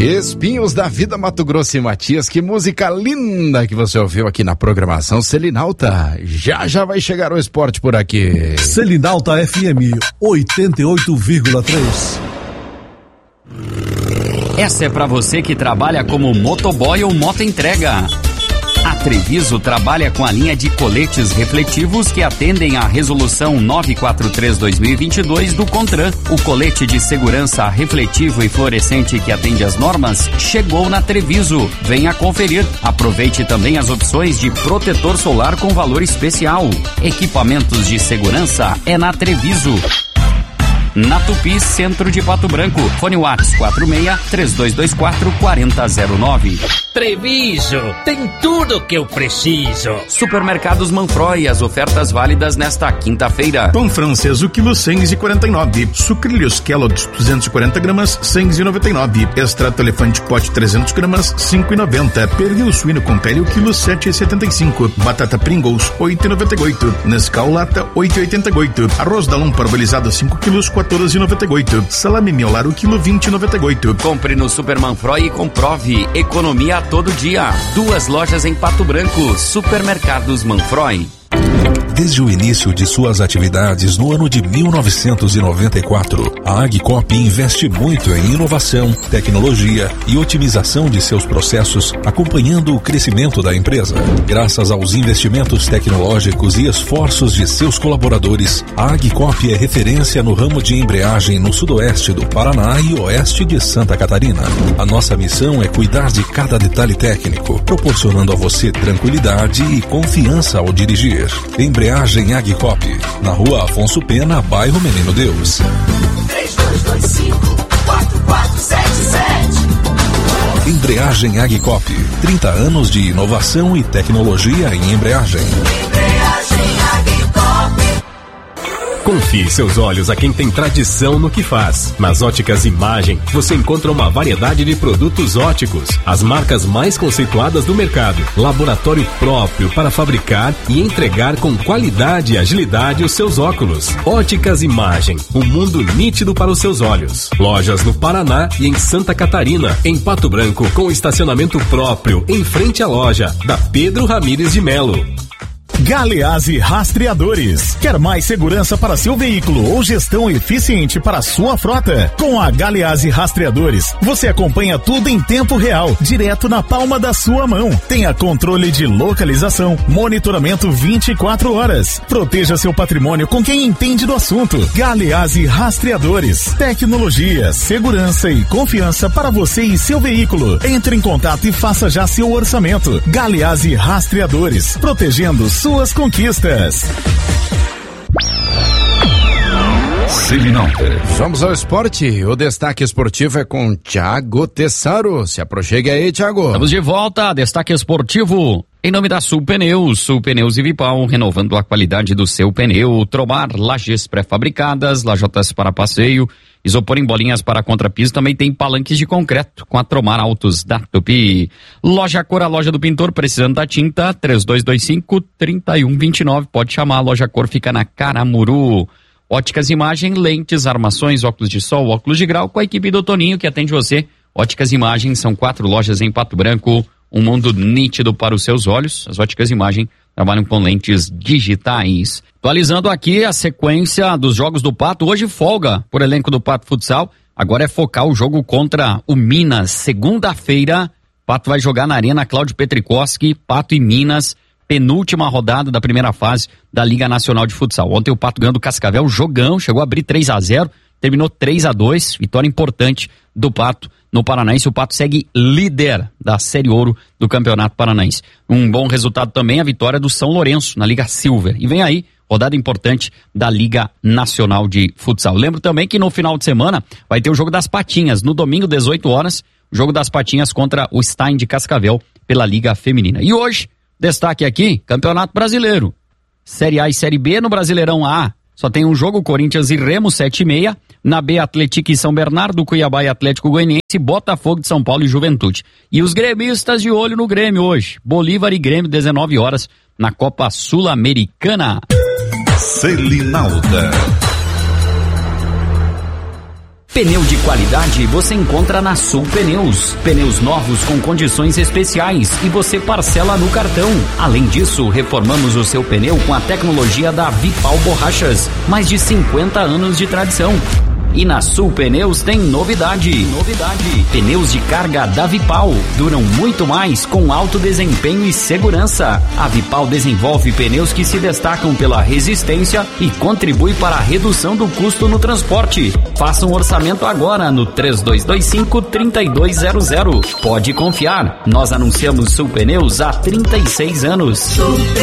Espinhos da Vida, Mato Grosso e Matias, que música linda que você ouviu aqui na programação Selinalta. Já vai chegar o esporte por aqui. Selinalta FM 88,3. Essa é pra você que trabalha como motoboy ou motoentrega. A Treviso trabalha com a linha de coletes refletivos que atendem à Resolução 943/2022 do CONTRAN. O colete de segurança refletivo e fluorescente que atende às normas chegou na Treviso. Venha conferir. Aproveite também as opções de protetor solar com valor especial. Equipamentos de segurança é na Treviso. Na Tupi, centro de Pato Branco. Fone Whats 46-3224-4009. Treviso, tem tudo que eu preciso. Supermercados Manfroy, as ofertas válidas nesta quinta-feira. Pão francês, o quilo 149. Sucrilhos Kellogg's 240 gramas, 199. Extrato elefante pote 300 gramas, 5,90. Pernil suíno com pele, o quilo 7,75. Batata Pringles, 8,98. Nescau lata, 8,88. Arroz Dalum parbolizado 5 quilos, 14,98. Salame miolar, o quilo 20,98. Compre no Super Manfroy e comprove. Economia a todo dia. 2 lojas em Pato Branco. Supermercados Manfroy. Desde o início de suas atividades no ano de 1994, a Agcop investe muito em inovação, tecnologia e otimização de seus processos, acompanhando o crescimento da empresa. Graças aos investimentos tecnológicos e esforços de seus colaboradores, a Agcop é referência no ramo de embreagem no sudoeste do Paraná e oeste de Santa Catarina. A nossa missão é cuidar de cada detalhe técnico, proporcionando a você tranquilidade e confiança ao dirigir. Embreagem Agcop, na Rua Afonso Pena, bairro Menino Deus. 3225-4477. Embreagem Agcop, 30 anos de inovação e tecnologia em embreagem. Confie seus olhos a quem tem tradição no que faz. Nas Óticas Imagem, você encontra uma variedade de produtos óticos, as marcas mais conceituadas do mercado, laboratório próprio para fabricar e entregar com qualidade e agilidade os seus óculos. Óticas Imagem, um mundo nítido para os seus olhos. Lojas no Paraná e em Santa Catarina, em Pato Branco, com estacionamento próprio em frente à loja da Pedro Ramires de Melo. Galeazzi Rastreadores. Quer mais segurança para seu veículo ou gestão eficiente para sua frota? Com a Galeazzi Rastreadores, você acompanha tudo em tempo real, direto na palma da sua mão. Tenha controle de localização, monitoramento 24 horas. Proteja seu patrimônio com quem entende do assunto. Galeazzi Rastreadores. Tecnologia, segurança e confiança para você e seu veículo. Entre em contato e faça já seu orçamento. Galeazzi Rastreadores. Protegendo suas conquistas. Selinalta. Vamos ao esporte. O destaque esportivo é com Thiago Tessaro. Se aproxime aí, Thiago. Estamos de volta. Destaque esportivo em nome da Sul Pneus. Sul Pneus e Vipal, renovando a qualidade do seu pneu. Tromar, lajes pré-fabricadas, lajotas para passeio, isopor em bolinhas para contrapiso. Também tem palanques de concreto com a Tromar Autos da Tupi. Loja Cor, a loja do pintor, precisando da tinta, 3225-3129. Pode chamar, a Loja Cor fica na Caramuru. Óticas Imagem, lentes, armações, óculos de sol, óculos de grau, com a equipe do Toninho que atende você. Óticas Imagem, são 4 lojas em Pato Branco, um mundo nítido para os seus olhos. As Óticas Imagem trabalham com lentes digitais. Atualizando aqui a sequência dos jogos do Pato, hoje folga por elenco do Pato Futsal, agora é focar o jogo contra o Minas. Segunda-feira, Pato vai jogar na Arena Cláudio Petrikoski, Pato e Minas, penúltima rodada da primeira fase da Liga Nacional de Futsal. Ontem o Pato ganhou do Cascavel, jogão, chegou a abrir 3-0, terminou 3-2, vitória importante do Pato no Paranaense. O Pato segue líder da Série Ouro do Campeonato Paranaense. Um bom resultado também a vitória do São Lourenço na Liga Silver. E vem aí, rodada importante da Liga Nacional de Futsal. Lembro também que no final de semana vai ter o Jogo das Patinhas, no domingo, 18 horas, o Jogo das Patinhas contra o Stein de Cascavel pela Liga Feminina. E hoje, destaque aqui, Campeonato Brasileiro. Série A e Série B. No Brasileirão A, só tem um jogo, Corinthians e Remo, 7h30. Na B, Atlético e São Bernardo, Cuiabá e Atlético Goianiense, Botafogo de São Paulo e Juventude. E os gremistas de olho no Grêmio hoje. Bolívar e Grêmio, 19 horas, na Copa Sul-Americana. Selinalta. Pneu de qualidade você encontra na Sul Pneus. Pneus novos com condições especiais e você parcela no cartão. Além disso, reformamos o seu pneu com a tecnologia da Vipal Borrachas. Mais de 50 anos de tradição. E na Sul Pneus tem novidade. Pneus de carga da Vipal duram muito mais com alto desempenho e segurança. A Vipal desenvolve pneus que se destacam pela resistência e contribui para a redução do custo no transporte. Faça um orçamento agora no 3225-3200. Pode confiar, nós anunciamos Sul Pneus há 36 anos.